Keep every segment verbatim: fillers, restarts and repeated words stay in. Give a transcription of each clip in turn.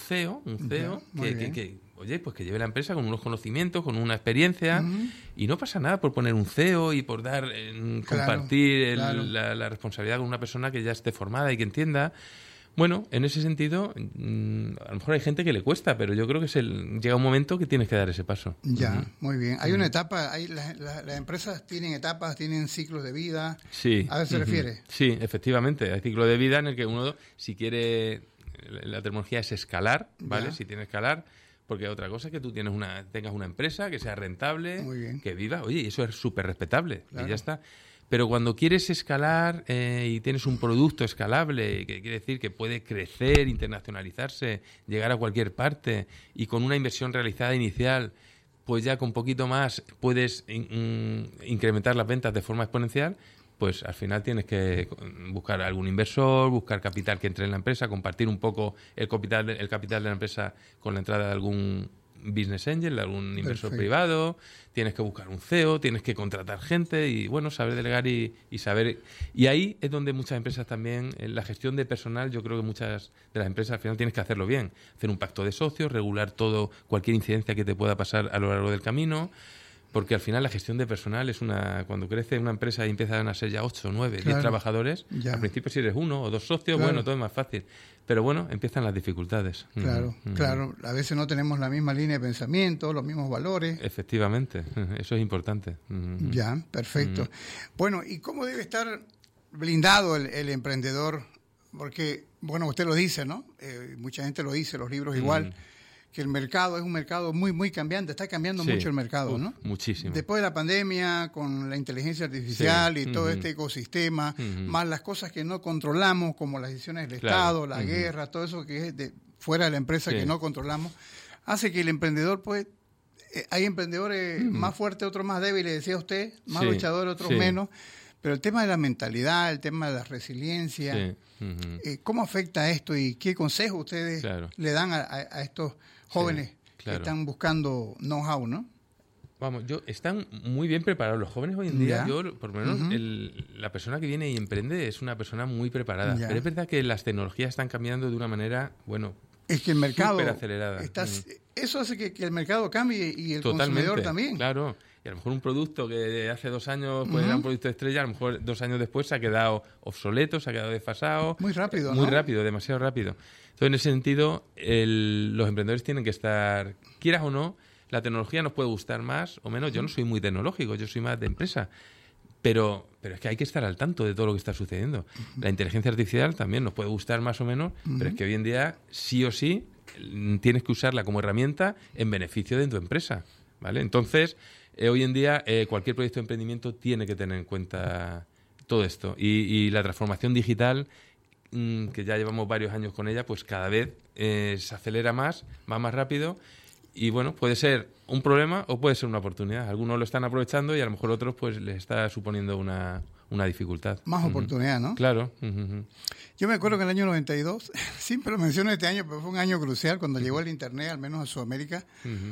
C E O, un C E O Ya, que, que, que, oye, pues que lleve la empresa con unos conocimientos, con una experiencia, uh-huh. y no pasa nada por poner un C E O y por dar, eh, claro, compartir el, claro. La, la responsabilidad con una persona que ya esté formada y que entienda. Bueno, en ese sentido, mmm, a lo mejor hay gente que le cuesta, pero yo creo que es el, llega un momento que tienes que dar ese paso. Ya, uh-huh. muy bien. Hay uh-huh. una etapa, hay, la, la, las empresas tienen etapas, tienen ciclos de vida. Sí. ¿A qué se uh-huh. refiere? Sí, efectivamente. Hay ciclo de vida en el que uno, si quiere, la terminología es escalar, ¿vale? Ya. Si tiene escalar, porque otra cosa es que tú tienes una, tengas una empresa que sea rentable, muy bien. Que viva. Oye, y eso es súper respetable. Claro. Y ya está. Pero cuando quieres escalar eh, y tienes un producto escalable, que quiere decir que puede crecer, internacionalizarse, llegar a cualquier parte y con una inversión realizada inicial, pues ya con poquito más puedes in, in, incrementar las ventas de forma exponencial, pues al final tienes que buscar algún inversor, buscar capital que entre en la empresa, compartir un poco el capital, el capital de la empresa con la entrada de algún business angel, de algún inversor Perfecto. Privado, tienes que buscar un C E O, tienes que contratar gente y, bueno, saber delegar y, y saber... Y ahí es donde muchas empresas también, en la gestión de personal, yo creo que muchas de las empresas al final tienes que hacerlo bien. Hacer un pacto de socios, regular todo, cualquier incidencia que te pueda pasar a lo largo del camino, porque al final la gestión de personal es una... Cuando crece una empresa y empiezan a ser ya ocho, nueve, diez claro. trabajadores, ya. Al principio si eres uno o dos socios, claro. bueno, todo es más fácil. Pero bueno, empiezan las dificultades. Claro, uh-huh. claro. A veces no tenemos la misma línea de pensamiento, los mismos valores. Efectivamente, eso es importante. Uh-huh. Ya, perfecto. Uh-huh. Bueno, ¿y cómo debe estar blindado el, el emprendedor? Porque, bueno, usted lo dice, ¿no? Eh, mucha gente lo dice, los libros igual, uh-huh. que el mercado es un mercado muy, muy cambiante. Está cambiando sí. mucho el mercado, Uf, ¿no? Muchísimo. Después de la pandemia, con la inteligencia artificial sí. y uh-huh. todo este ecosistema, uh-huh. más las cosas que no controlamos, como las decisiones del claro. Estado, la uh-huh. guerra, todo eso que es de fuera de la empresa sí. que no controlamos, hace que el emprendedor, pues, eh, hay emprendedores uh-huh. más fuertes, otros más débiles, decía usted, más sí. luchadores, otros sí. menos. Pero el tema de la mentalidad, el tema de la resiliencia, sí. uh-huh. eh, ¿cómo afecta esto y qué consejos ustedes claro. le dan a, a, a estos jóvenes sí, claro. que están buscando know-how, ¿no? Vamos, yo están muy bien preparados. Los jóvenes hoy en día, ya. yo por lo menos uh-huh. el, la persona que viene y emprende es una persona muy preparada. Ya. Pero es verdad que las tecnologías están cambiando de una manera, bueno, es que el mercado súper acelerada. Está, uh-huh. Eso hace que, que el mercado cambie y el Totalmente, consumidor también. Claro. Y a lo mejor un producto que hace dos años pues, uh-huh. era un producto estrella, a lo mejor dos años después se ha quedado obsoleto, se ha quedado desfasado. Muy rápido, Muy ¿no? rápido, demasiado rápido. Entonces, en ese sentido, el, los emprendedores tienen que estar, quieras o no, la tecnología nos puede gustar más o menos. Yo no soy muy tecnológico, yo soy más de empresa. Pero, pero es que hay que estar al tanto de todo lo que está sucediendo. Uh-huh. La inteligencia artificial también nos puede gustar más o menos, uh-huh. pero es que hoy en día, sí o sí, tienes que usarla como herramienta en beneficio de tu empresa, ¿vale? Entonces, eh, hoy en día, eh, cualquier proyecto de emprendimiento tiene que tener en cuenta todo esto. Y, y la transformación digital, mmm, que ya llevamos varios años con ella, pues cada vez eh, se acelera más, va más rápido. Y bueno, puede ser un problema o puede ser una oportunidad. Algunos lo están aprovechando y a lo mejor otros pues les está suponiendo una, una dificultad. Más uh-huh. oportunidad, ¿no? Claro. Uh-huh. Yo me acuerdo que en el año noventa y dos, siempre lo menciono este año, pero fue un año crucial cuando uh-huh. llegó el Internet, al menos a Sudamérica.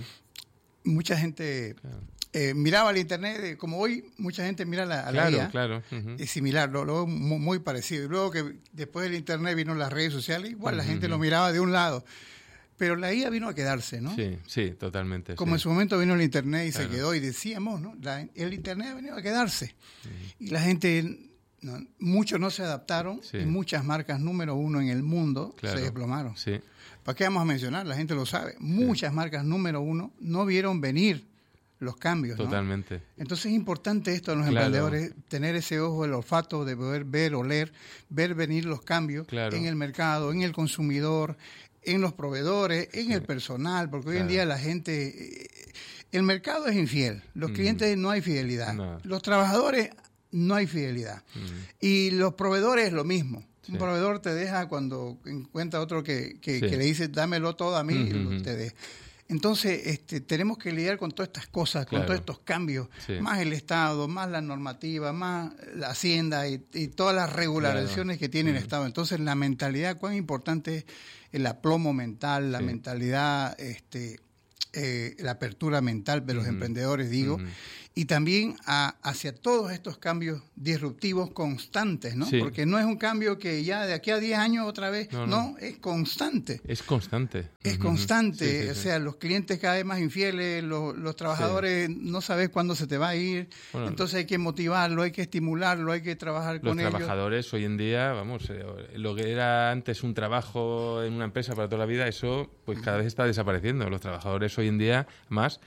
Uh-huh. Mucha gente claro. eh, miraba el Internet, eh, como hoy mucha gente mira la, a claro, la I A. Claro, uh-huh. Es similar, lo, lo muy, muy parecido. Y luego que después del Internet vino las redes sociales, igual uh-huh. la gente lo miraba de un lado. Pero la I A vino a quedarse, ¿no? Sí, sí, totalmente. Como sí. en su momento vino el Internet y claro. se quedó, y decíamos, ¿no? La, el Internet ha venido a quedarse. Uh-huh. Y la gente, no, muchos no se adaptaron, sí. y muchas marcas número uno en el mundo claro. se desplomaron. Sí. ¿Para qué vamos a mencionar? La gente lo sabe. Muchas sí. marcas número uno no vieron venir los cambios, Totalmente. ¿no? Entonces es importante esto de los claro. emprendedores, tener ese ojo, el olfato de poder ver, oler, ver venir los cambios claro. en el mercado, en el consumidor, en los proveedores, en sí. el personal, porque claro. hoy en día la gente, el mercado es infiel, los mm. clientes no hay fidelidad, no. los trabajadores no hay fidelidad, mm. y los proveedores lo mismo. Sí. Un proveedor te deja cuando encuentra otro que, que, sí. que le dice dámelo todo a mí, mm-hmm. y te deja. Entonces, este, tenemos que lidiar con todas estas cosas, con claro. todos estos cambios, sí. más el Estado, más la normativa, más la Hacienda y, y todas las regularizaciones claro. que tiene mm. el Estado. Entonces, la mentalidad, cuán importante es el aplomo mental, la sí. mentalidad, este, eh, la apertura mental de los mm-hmm. emprendedores, digo, mm-hmm. y también a, hacia todos estos cambios disruptivos constantes, ¿no? Sí. Porque no es un cambio que ya de aquí a diez años otra vez, no, no. no es constante. Es constante. Es constante, sí, sí, sí. O sea, los clientes cada vez más infieles, los, los trabajadores sí. no sabes cuándo se te va a ir, bueno, entonces hay que motivarlo, hay que estimularlo, hay que trabajar con ellos. Los trabajadores hoy en día, vamos, eh, lo que era antes un trabajo en una empresa para toda la vida, eso pues cada vez está desapareciendo. Los trabajadores hoy en día, más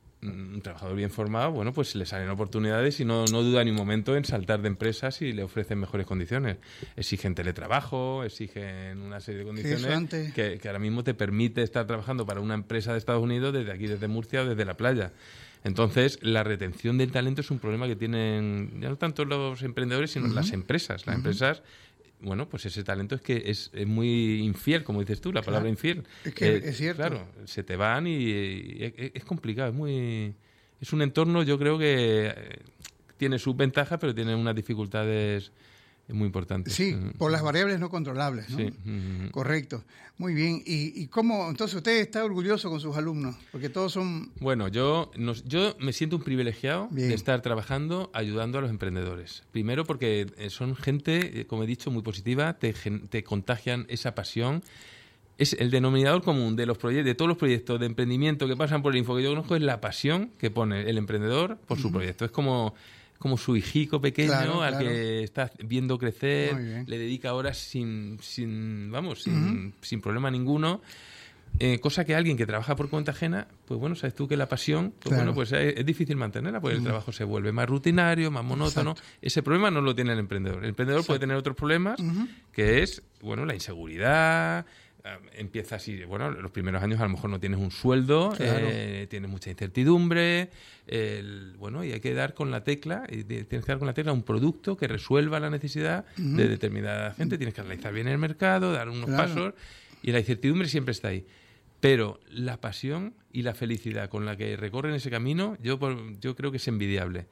un trabajador bien formado, bueno, pues le salen oportunidades y no, no duda ni un momento en saltar de empresas y le ofrecen mejores condiciones. Exigen teletrabajo, exigen una serie de condiciones sí, que, que ahora mismo te permite estar trabajando para una empresa de Estados Unidos desde aquí, desde Murcia o desde la playa. Entonces, la retención del talento es un problema que tienen ya no tanto los emprendedores, sino uh-huh. las empresas. Las uh-huh. empresas... Bueno, pues ese talento es que es, es muy infiel, como dices tú, la palabra claro, infiel. Es que eh, es cierto. Claro, se te van y, y es, es complicado, es muy... Es un entorno, yo creo que tiene sus ventajas, pero tiene unas dificultades muy importantes. Sí, uh-huh. por las variables no controlables, ¿no? Sí. Uh-huh. Correcto. Muy bien. ¿Y, y cómo, entonces usted está orgulloso con sus alumnos? Porque todos son... Bueno, yo, nos, yo me siento un privilegiado bien. de estar trabajando, ayudando a los emprendedores. Primero porque son gente, como he dicho, muy positiva, te, te contagian esa pasión. Es el denominador común de los proyectos, de todos los proyectos de emprendimiento que pasan por el Info que yo conozco, es la pasión que pone el emprendedor por uh-huh. su proyecto. Es como... como su hijico pequeño claro, al claro. que está viendo crecer, le dedica horas sin, sin vamos, sin, uh-huh. sin problema ninguno. Eh, cosa que alguien que trabaja por cuenta ajena, pues bueno, sabes tú que la pasión, pues claro. bueno, pues es, es difícil mantenerla, porque uh-huh. el trabajo se vuelve más rutinario, más monótono. Exacto. Ese problema no lo tiene el emprendedor. El emprendedor Exacto. puede tener otros problemas, uh-huh. que es, bueno, la inseguridad. Empieza así, bueno, los primeros años a lo mejor no tienes un sueldo, claro. eh, tienes mucha incertidumbre, el, bueno, y hay que dar con la tecla, y tienes que dar con la tecla un producto que resuelva la necesidad uh-huh. de determinada gente, tienes que analizar bien el mercado, dar unos claro. pasos, y la incertidumbre siempre está ahí. Pero la pasión y la felicidad con la que recorren ese camino, yo, yo creo que es envidiable.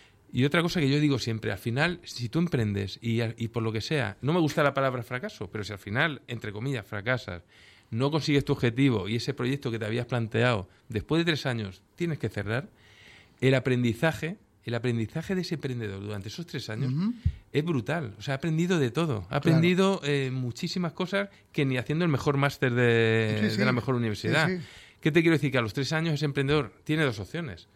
Y otra cosa que yo digo siempre, al final, si tú emprendes y, y por lo que sea, no me gusta la palabra fracaso, pero si al final, entre comillas, fracasas, no consigues tu objetivo y ese proyecto que te habías planteado, después de tres años tienes que cerrar, el aprendizaje, el aprendizaje de ese emprendedor durante esos tres años uh-huh. es brutal. O sea, ha aprendido de todo. Ha aprendido claro. eh, muchísimas cosas que ni haciendo el mejor máster de, sí, sí. de la mejor universidad. Sí, sí. ¿Qué te quiero decir? Que a los tres años ese emprendedor tiene dos opciones.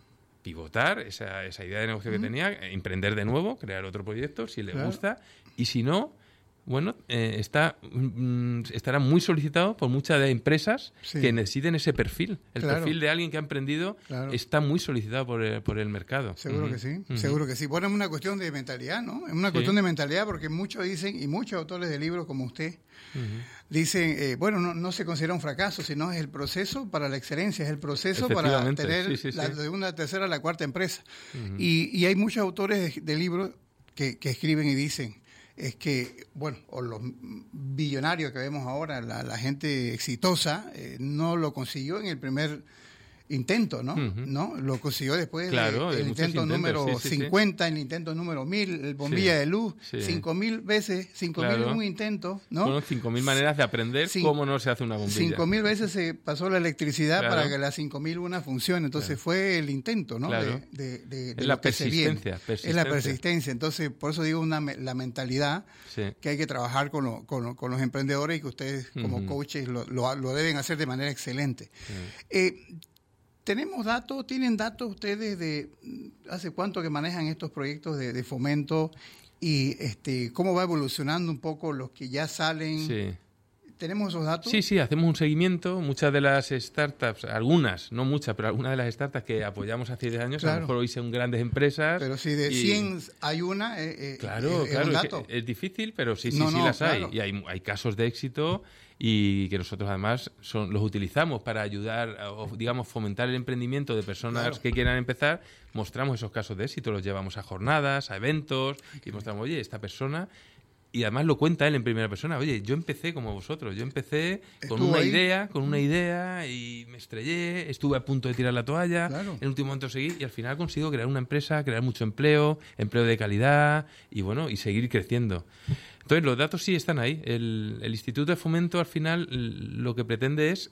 Pivotar esa, esa idea de negocio uh-huh. que tenía, emprender de nuevo, crear otro proyecto, si le claro. gusta, y si no, bueno, eh, está mm, estará muy solicitado por muchas de empresas sí. que necesiten ese perfil. El claro. perfil de alguien que ha emprendido claro. está muy solicitado por el, por el mercado. Seguro uh-huh. que sí, uh-huh. seguro que sí. Bueno, es una cuestión de mentalidad, ¿no? Es una sí. cuestión de mentalidad porque muchos dicen, y muchos autores de libros como usted, uh-huh. dicen, eh, bueno, no, no se considera un fracaso, sino es el proceso para la excelencia, es el proceso para tener sí, sí, sí. la segunda, la tercera, la cuarta empresa. Uh-huh. Y, y hay muchos autores de, de libros que, que escriben y dicen, es que, bueno, o los billonarios que vemos ahora, la, la gente exitosa, eh, no lo consiguió en el primer intento, ¿no? Uh-huh. ¿no? Lo consiguió después claro, del de intento número sí, sí, cincuenta, sí. el intento número mil, el bombilla sí, de luz, sí. cinco mil veces, cinco mil claro. un intento, ¿no? Bueno, cinco mil maneras de aprender Cin- cómo no se hace una bombilla. Cinco mil veces se pasó la electricidad claro. para que la cinco mil una funcione, entonces claro. fue el intento, ¿no? Claro. De, de, de, de es la persistencia, persistencia. Es la persistencia, entonces por eso digo una, la mentalidad sí. que hay que trabajar con, lo, con, lo, con los emprendedores y que ustedes como uh-huh. coaches lo, lo, lo deben hacer de manera excelente. Uh-huh. Eh, ¿Tenemos datos? ¿Tienen datos ustedes de hace cuánto que manejan estos proyectos de, de fomento y este cómo va evolucionando un poco los que ya salen? Sí. ¿Tenemos esos datos? Sí, sí, hacemos un seguimiento. Muchas de las startups, algunas, no muchas, pero algunas de las startups que apoyamos hace diez años, claro. a lo mejor hoy son grandes empresas. Pero si de y... cien hay una, eh, claro, eh, claro, es un dato. Es, es difícil, pero sí, sí, no, sí no, las claro. hay. Y hay, hay casos de éxito y que nosotros además son, los utilizamos para ayudar o digamos fomentar el emprendimiento de personas claro. que quieran empezar. Mostramos esos casos de éxito, los llevamos a jornadas, a eventos y mostramos, oye, esta persona... Y además lo cuenta él en primera persona. Oye, yo empecé como vosotros. Yo empecé con una ahí? idea, con una idea y me estrellé. Estuve a punto de tirar la toalla. Claro. En el último momento seguí y al final consigo crear una empresa, crear mucho empleo, empleo de calidad y bueno, y seguir creciendo. Entonces los datos sí están ahí. El, el Instituto de Fomento al final lo que pretende es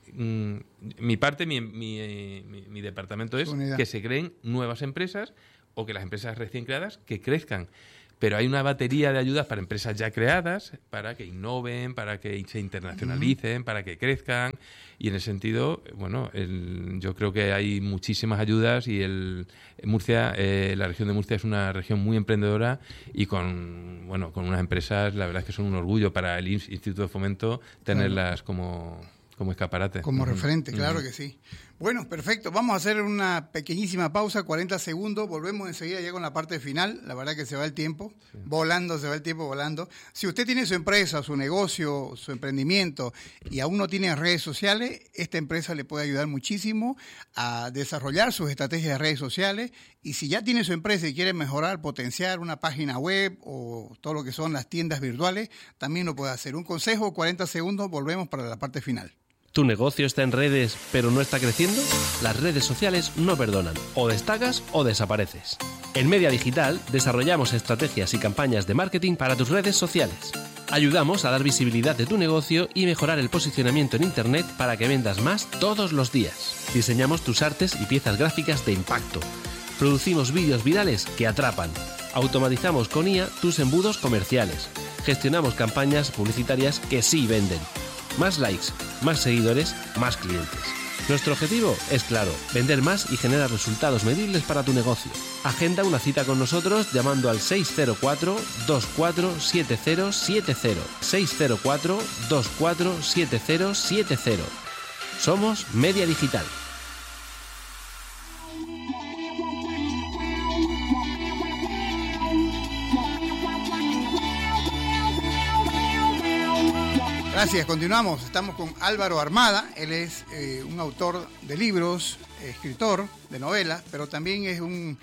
mm, mi parte, mi, mi, mi, mi departamento es que se creen nuevas empresas o que las empresas recién creadas que crezcan. Pero hay una batería de ayudas para empresas ya creadas, para que innoven, para que se internacionalicen, uh-huh. para que crezcan. Y en ese sentido, bueno, el, yo creo que hay muchísimas ayudas y el Murcia, eh, la región de Murcia es una región muy emprendedora y con, bueno, con unas empresas, la verdad es que son un orgullo para el Instituto de Fomento tenerlas claro. como... como escaparate. Como uh-huh. referente, claro uh-huh. que sí. Bueno, perfecto. Vamos a hacer una pequeñísima pausa, cuarenta segundos. Volvemos enseguida ya con la parte final. La verdad que se va el tiempo. Sí. Volando, se va el tiempo volando. Si usted tiene su empresa, su negocio, su emprendimiento y aún no tiene redes sociales, esta empresa le puede ayudar muchísimo a desarrollar sus estrategias de redes sociales. Y si ya tiene su empresa y quiere mejorar, potenciar una página web o todo lo que son las tiendas virtuales, también lo puede hacer. Un consejo, cuarenta segundos, volvemos para la parte final. ¿Tu negocio está en redes pero no está creciendo? Las redes sociales no perdonan. O destacas o desapareces. En Media Digital desarrollamos estrategias y campañas de marketing para tus redes sociales. Ayudamos a dar visibilidad de tu negocio y mejorar el posicionamiento en Internet para que vendas más todos los días. Diseñamos tus artes y piezas gráficas de impacto. Producimos vídeos virales que atrapan. Automatizamos con I A tus embudos comerciales. Gestionamos campañas publicitarias que sí venden. Más likes, más seguidores, más clientes. Nuestro objetivo es claro, vender más y generar resultados medibles para tu negocio. Agenda una cita con nosotros llamando al seis cero cuatro, dos cuatro siete cero siete cero. seis cero cuatro, dos cuatro siete cero siete cero. Somos Media Digital. Gracias, continuamos. Estamos con Álvaro Armada. Él es eh, un autor de libros, escritor de novelas, pero también es un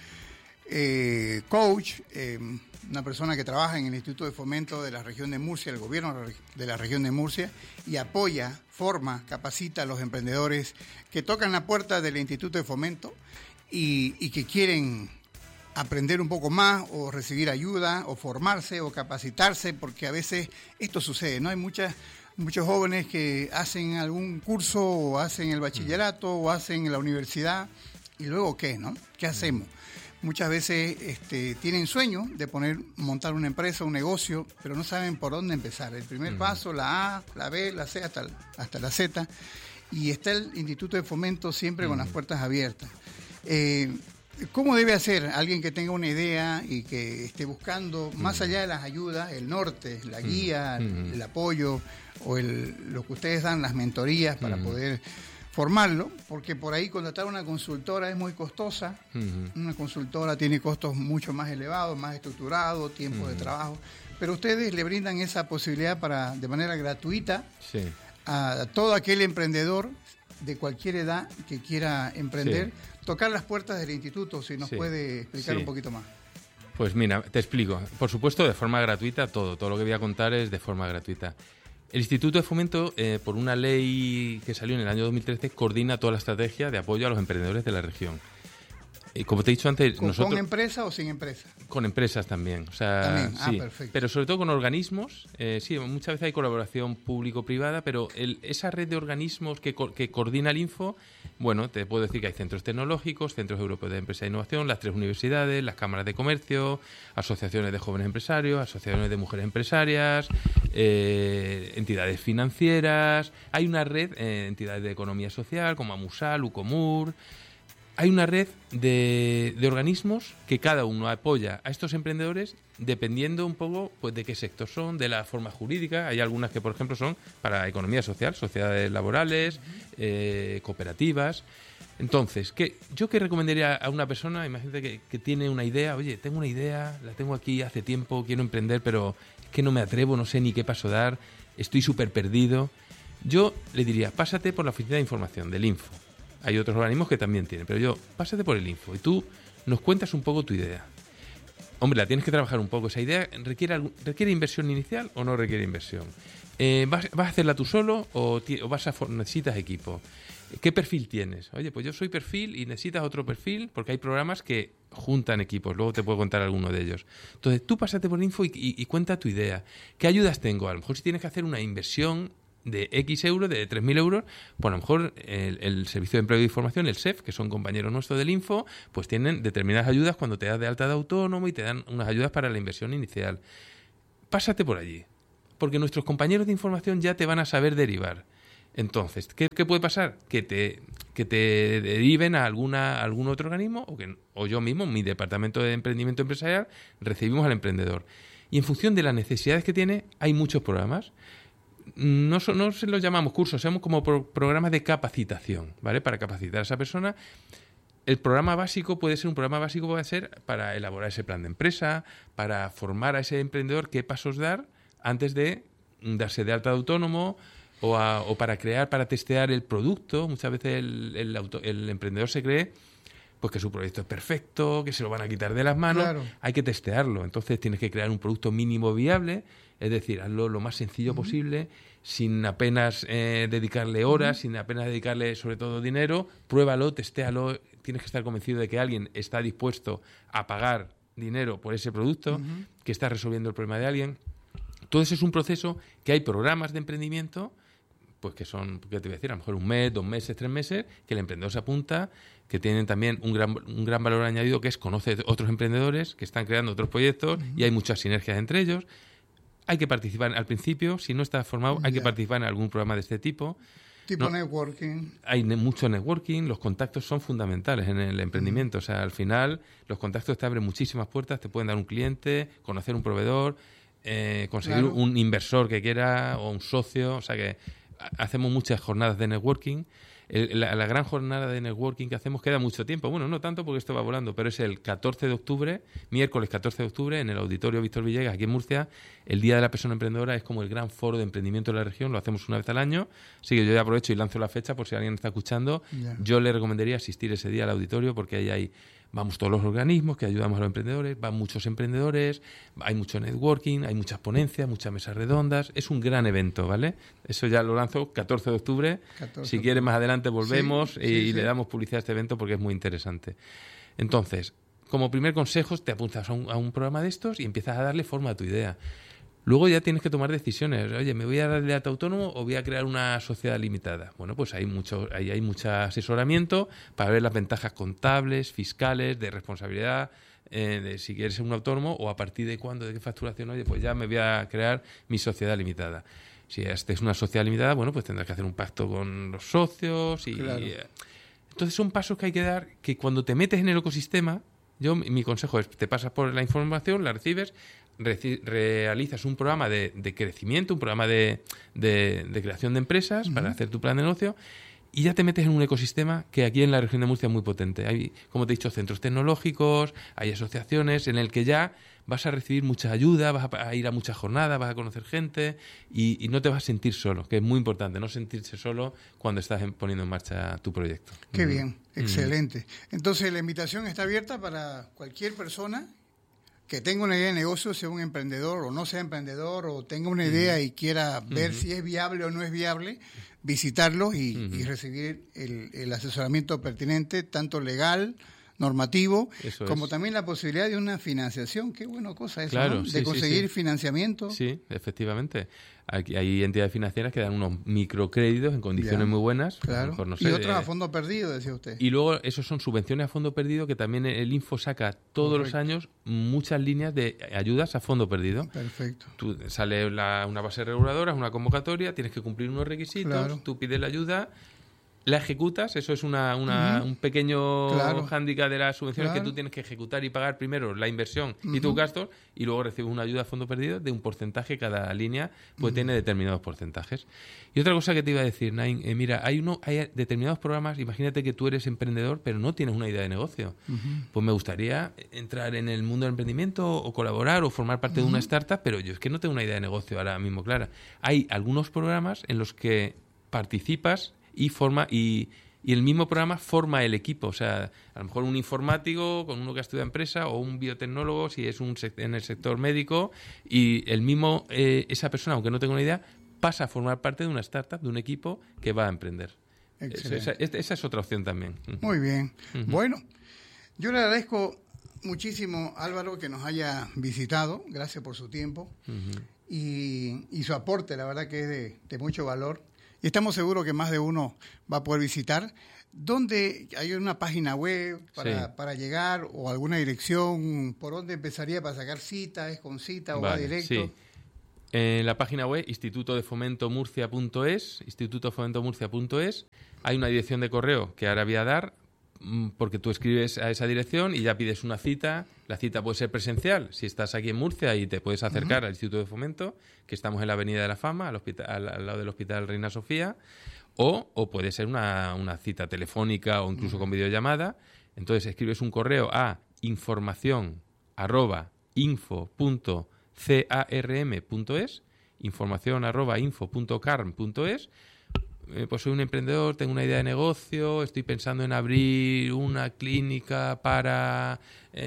eh, coach, eh, una persona que trabaja en el Instituto de Fomento de la región de Murcia, el gobierno de la región de Murcia, y apoya, forma, capacita a los emprendedores que tocan la puerta del Instituto de Fomento y, y que quieren aprender un poco más o recibir ayuda o formarse o capacitarse, porque a veces esto sucede, ¿no? Hay muchas... Muchos jóvenes que hacen algún curso o hacen el bachillerato o hacen la universidad y luego ¿qué, no? ¿Qué hacemos? Muchas veces este, tienen sueño de poner, montar una empresa, un negocio, pero no saben por dónde empezar. El primer paso, la A, la B, la C, hasta, hasta la Z. Y está el Instituto de Fomento siempre con las puertas abiertas. Eh, ¿Cómo debe hacer alguien que tenga una idea y que esté buscando, más allá de las ayudas, el norte, la guía, el, el apoyo o el, lo que ustedes dan, las mentorías para poder formarlo? Porque por ahí contratar una consultora es muy costosa. Una consultora tiene costos mucho más elevados, más estructurados, tiempo de trabajo. Pero ustedes le brindan esa posibilidad para, de manera gratuita, sí, a todo aquel emprendedor de cualquier edad que quiera emprender, sí, tocar las puertas del instituto. Si nos sí, puede explicar sí. un poquito más. Pues mira, te explico. Por supuesto, de forma gratuita, todo. Todo lo que voy a contar es de forma gratuita. El Instituto de Fomento, eh, por una ley que salió en el año dos mil trece, coordina toda la estrategia de apoyo a los emprendedores de la región. Y como te he dicho antes, ¿Con, nosotros... ¿Con empresa o sin empresa? Con empresas también. O sea, también, ah, sí, perfecto. Pero sobre todo con organismos. Eh, sí, muchas veces hay colaboración público-privada, pero el, esa red de organismos que, co- que coordina el Info, bueno, te puedo decir que hay centros tecnológicos, centros europeos de empresa e innovación, las tres universidades, las cámaras de comercio, asociaciones de jóvenes empresarios, asociaciones de mujeres empresarias, eh, entidades financieras. Hay una red, eh, entidades de economía social como Amusal, Ucomur. Hay una red de, de organismos que cada uno apoya a estos emprendedores dependiendo un poco pues de qué sector son, de la forma jurídica. Hay algunas que, por ejemplo, son para economía social, sociedades laborales, eh, cooperativas. Entonces, ¿qué, ¿yo qué recomendaría a una persona? Imagínate que, que tiene una idea. Oye, tengo una idea, la tengo aquí hace tiempo, quiero emprender, pero es que no me atrevo, no sé ni qué paso dar, estoy súper perdido. Yo le diría, pásate por la oficina de información del Info. Hay otros organismos que también tienen, pero yo, pásate por el Info y tú nos cuentas un poco tu idea. Hombre, la tienes que trabajar un poco. ¿Esa idea requiere, requiere inversión inicial o no requiere inversión? Eh, ¿vas, ¿Vas a hacerla tú solo o, ti, o vas a necesitas equipo? ¿Qué perfil tienes? Oye, pues yo soy perfil y necesitas otro perfil, porque hay programas que juntan equipos. Luego te puedo contar alguno de ellos. Entonces, tú pásate por el Info y, y, y cuenta tu idea. ¿Qué ayudas tengo? A lo mejor si tienes que hacer una inversión de X euros, de tres mil euros, pues a lo mejor el, el Servicio de Empleo y Formación, el S E F, que son compañeros nuestros del Info, pues tienen determinadas ayudas cuando te das de alta de autónomo y te dan unas ayudas para la inversión inicial. Pásate por allí, porque nuestros compañeros de información ya te van a saber derivar. Entonces, ¿qué, qué puede pasar? Que te, que te deriven a alguna, a algún otro organismo o, que, o yo mismo, mi departamento de emprendimiento empresarial, recibimos al emprendedor. Y en función de las necesidades que tiene, hay muchos programas. No, so, no se los llamamos cursos, somos como pro, programas de capacitación, ¿vale? Para capacitar a esa persona. El programa básico puede ser un programa básico puede ser para elaborar ese plan de empresa, para formar a ese emprendedor qué pasos dar antes de darse de alta de autónomo o, a, o para crear, para testear el producto. Muchas veces el, el, auto, el emprendedor se cree pues que su proyecto es perfecto, que se lo van a quitar de las manos. Claro. Hay que testearlo. Entonces tienes que crear un producto mínimo viable, es decir, hazlo lo más sencillo uh-huh. posible, sin apenas eh, dedicarle horas, uh-huh. sin apenas dedicarle sobre todo dinero. Pruébalo, testéalo. Tienes que estar convencido de que alguien está dispuesto a pagar dinero por ese producto, uh-huh. que está resolviendo el problema de alguien. Todo eso es un proceso que hay programas de emprendimiento, pues que son, ¿qué te voy a decir? A lo mejor un mes, dos meses, tres meses, que el emprendedor se apunta, que tienen también un gran, un gran valor añadido, que es conocer otros emprendedores que están creando otros proyectos uh-huh. y hay muchas sinergias entre ellos. Hay que participar al principio, si no estás formado, hay yeah. que participar en algún programa de este tipo. Tipo no, networking. Hay ne- mucho networking, los contactos son fundamentales en el emprendimiento. Uh-huh. O sea, al final, los contactos te abren muchísimas puertas, te pueden dar un cliente, conocer un proveedor, eh, conseguir claro. un inversor que quiera o un socio. O sea que hacemos muchas jornadas de networking. El, la, la gran jornada de networking que hacemos queda mucho tiempo. Bueno, no tanto porque esto va volando, pero es el catorce de octubre, miércoles catorce de octubre, en el Auditorio Víctor Villegas, aquí en Murcia. El Día de la Persona Emprendedora es como el gran foro de emprendimiento de la región, lo hacemos una vez al año. Así que yo ya aprovecho y lanzo la fecha por si alguien está escuchando. Yeah. Yo le recomendaría asistir ese día al auditorio porque ahí hay... Vamos todos los organismos que ayudamos a los emprendedores, van muchos emprendedores, hay mucho networking, hay muchas ponencias, muchas mesas redondas. Es un gran evento, ¿vale? Eso ya lo lanzo catorce de octubre. catorce Si quieres más adelante volvemos sí, y, sí, y sí. le damos publicidad a este evento porque es muy interesante. Entonces, como primer consejo, te apuntas a un, a un programa de estos y empiezas a darle forma a tu idea. Luego ya tienes que tomar decisiones. Oye, ¿me voy a dar de alta autónomo o voy a crear una sociedad limitada? Bueno, pues hay mucho, ahí hay mucho asesoramiento para ver las ventajas contables, fiscales, de responsabilidad, eh, de si quieres ser un autónomo o a partir de cuándo, de qué facturación. Oye, pues ya me voy a crear mi sociedad limitada. Si esta es una sociedad limitada, bueno, pues tendrás que hacer un pacto con los socios. y claro. eh, Entonces son pasos que hay que dar que cuando te metes en el ecosistema, yo mi consejo es, te pasas por la información, la recibes, Reci- realizas un programa de, de crecimiento, un programa de, de, de creación de empresas uh-huh. para hacer tu plan de negocio y ya te metes en un ecosistema que aquí en la región de Murcia es muy potente. Hay, como te he dicho, centros tecnológicos, hay asociaciones en el que ya vas a recibir mucha ayuda, vas a, a ir a muchas jornadas, vas a conocer gente y, y no te vas a sentir solo, que es muy importante, no sentirse solo cuando estás en, poniendo en marcha tu proyecto. Qué uh-huh. bien, excelente. Uh-huh. Entonces la invitación está abierta para cualquier persona que tenga una idea de negocio, sea un emprendedor o no sea emprendedor, o tenga una idea uh-huh. y quiera ver uh-huh. si es viable o no es viable, visitarlos y, uh-huh. y recibir el, el asesoramiento pertinente, tanto legal, normativo, eso como es. También la posibilidad de una financiación. Qué buena cosa eso, claro, ¿no? De sí, conseguir sí, sí. financiamiento. Sí, efectivamente. Aquí hay entidades financieras que dan unos microcréditos en condiciones ya. muy buenas. Claro. Mejor, no sé, y otras eh, a fondo perdido, decía usted. Y luego, esos son subvenciones a fondo perdido, que también el Info saca todos Correcto. los años muchas líneas de ayudas a fondo perdido. Perfecto. Tú, sale la, una base reguladora, una convocatoria, tienes que cumplir unos requisitos, claro. tú pides la ayuda, la ejecutas, eso es una, una, uh-huh. un pequeño claro. hándicap de las subvenciones, claro. que tú tienes que ejecutar y pagar primero la inversión uh-huh. y tus gastos, y luego recibes una ayuda a fondo perdido de un porcentaje. Cada línea pues uh-huh. tiene determinados porcentajes. Y otra cosa que te iba a decir, Nain, eh, mira, hay uno hay determinados programas, imagínate que tú eres emprendedor pero no tienes una idea de negocio. Uh-huh. Pues me gustaría entrar en el mundo del emprendimiento o colaborar o formar parte uh-huh. de una startup, pero yo es que no tengo una idea de negocio ahora mismo clara. Hay algunos programas en los que participas y forma y, y el mismo programa forma el equipo. O sea, a lo mejor un informático con uno que ha estudiado empresa, o un biotecnólogo si es un en el sector médico, y el mismo eh, esa persona, aunque no tenga una idea, pasa a formar parte de una startup, de un equipo que va a emprender. Esa, esa, esa es otra opción también. Muy bien. Uh-huh. Bueno, yo le agradezco muchísimo, Álvaro, que nos haya visitado. Gracias por su tiempo. Uh-huh. y, y su aporte, la verdad que es de, de mucho valor. Y estamos seguros que más de uno va a poder visitar. ¿Dónde hay una página web para, sí. para llegar o alguna dirección? ¿Por dónde empezaría para sacar cita? ¿Es con cita o vale, va directo? Sí. En la página web instituto de fomento murcia punto es, instituto de fomento murcia punto es, hay una dirección de correo que ahora voy a dar, porque tú escribes a esa dirección y ya pides una cita. La cita puede ser presencial, si estás aquí en Murcia y te puedes acercar uh-huh. al Instituto de Fomento, que estamos en la Avenida de la Fama, al, hospital, al, al lado del Hospital Reina Sofía, o, o puede ser una, una cita telefónica o incluso uh-huh. con videollamada. Entonces escribes un correo a información arroba info punto carm punto es, información arroba info punto carm punto es. Eh, pues soy un emprendedor, tengo una idea de negocio, estoy pensando en abrir una clínica para,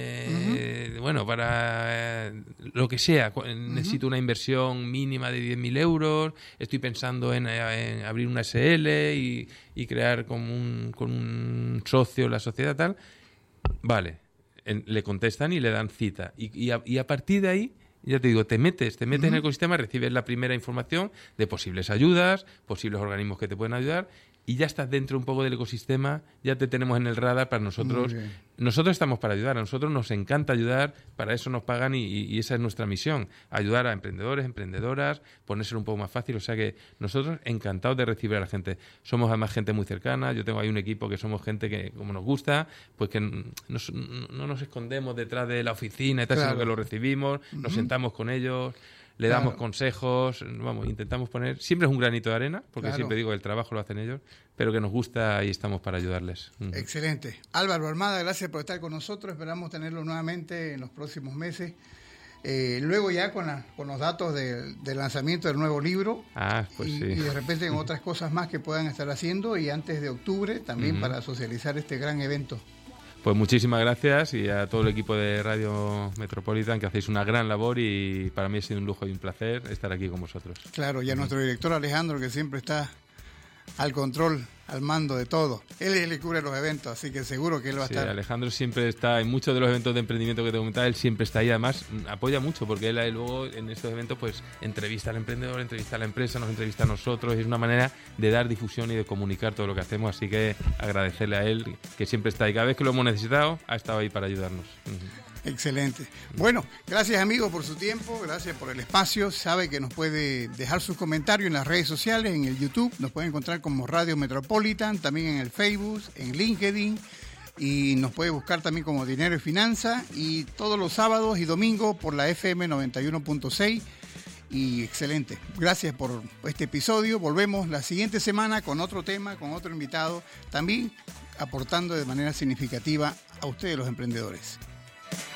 eh, uh-huh. bueno, para eh, lo que sea. Necesito uh-huh. una inversión mínima de diez mil euros, estoy pensando en, en abrir una S L y, y crear con un, con un socio la sociedad tal. Vale, en, le contestan y le dan cita. Y, y, a, y a partir de ahí, ya te digo, te metes, te metes uh-huh. en el ecosistema, recibes la primera información de posibles ayudas, posibles organismos que te pueden ayudar y ya estás dentro un poco del ecosistema, ya te tenemos en el radar para nosotros. Nosotros estamos para ayudar, a nosotros nos encanta ayudar, para eso nos pagan y, y esa es nuestra misión, ayudar a emprendedores, emprendedoras, ponérselo un poco más fácil, o sea que nosotros encantados de recibir a la gente. Somos además gente muy cercana, yo tengo ahí un equipo que somos gente que como nos gusta, pues que nos, no nos escondemos detrás de la oficina y tal, claro. sino que lo recibimos, uh-huh. nos sentamos con ellos, le claro. damos consejos, vamos, intentamos poner, siempre es un granito de arena, porque claro. siempre digo que el trabajo lo hacen ellos, pero que nos gusta y estamos para ayudarles. Uh-huh. Excelente. Álvaro Almada, gracias por estar con nosotros, esperamos tenerlo nuevamente en los próximos meses. Eh, luego ya con, la, con los datos de, del lanzamiento del nuevo libro ah, pues y, sí. y de repente en otras cosas más que puedan estar haciendo y antes de octubre también uh-huh. para socializar este gran evento. Pues muchísimas gracias y a todo el equipo de Radio Metropolitan que hacéis una gran labor y para mí ha sido un lujo y un placer estar aquí con vosotros. Claro, y a nuestro director Alejandro que siempre está al control, al mando de todo. Él es el que cubre los eventos, así que seguro que él va a sí, estar. Alejandro siempre está en muchos de los eventos de emprendimiento que te comentaba, él siempre está ahí, además apoya mucho porque él luego en estos eventos pues entrevista al emprendedor, entrevista a la empresa, nos entrevista a nosotros, y es una manera de dar difusión y de comunicar todo lo que hacemos, así que agradecerle a él que siempre está ahí, cada vez que lo hemos necesitado ha estado ahí para ayudarnos. Uh-huh. Excelente. Bueno, gracias amigos por su tiempo, gracias por el espacio. Sabe que nos puede dejar sus comentarios en las redes sociales, en el YouTube, nos puede encontrar como Radio Metropolitan, también en el Facebook, en LinkedIn y nos puede buscar también como Dinero y Finanza y todos los sábados y domingos por la F M noventa y uno punto seis. Y excelente. Gracias por este episodio. Volvemos la siguiente semana con otro tema, con otro invitado, también aportando de manera significativa a ustedes los emprendedores.